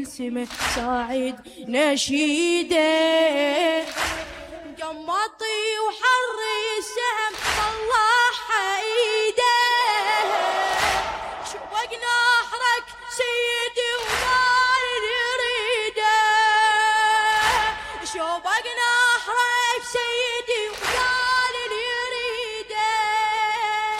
سمه صاعد نشيده قمطي وحري السهم طلع ايده شوق نحرك سيدي وما نريده شوق